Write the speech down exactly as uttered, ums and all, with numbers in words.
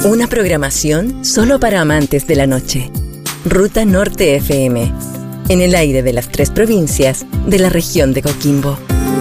Una programación solo para amantes de la noche. Ruta Norte F M, en el aire de las tres provincias de la región de Coquimbo.